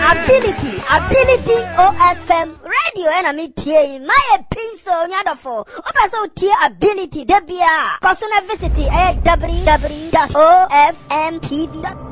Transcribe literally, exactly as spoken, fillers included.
ability, ability O F M radio and a meeting. My pencil nyadofo. Opa so tie ability debia. Kosuna visit w w w dot o f m t v dot com.